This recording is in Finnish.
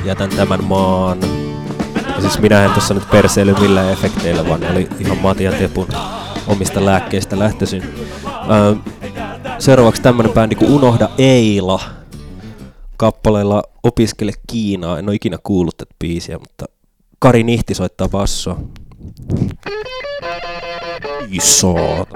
jätän tämän maan. Ja siis minä en tossa nyt perseily millään efekteillä, vaan ne oli ihan Matian Tepun omista lääkkeistä lähtöisin. Seuraavaksi tämmönen bändi kuin Unohda Eila. Kappaleella Opiskele Kiinaa. En ole ikinä kuullut tätä biisiä, mutta Kari Nihti soittaa bassoa. Iso.